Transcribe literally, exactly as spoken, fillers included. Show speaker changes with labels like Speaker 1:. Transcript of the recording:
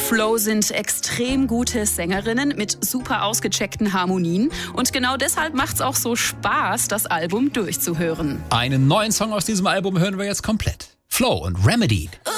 Speaker 1: Flo sind extrem gute Sängerinnen mit super ausgecheckten Harmonien. Und genau deshalb macht es auch so Spaß, das Album durchzuhören.
Speaker 2: Einen neuen Song aus diesem Album hören wir jetzt komplett. Flo und Remedy.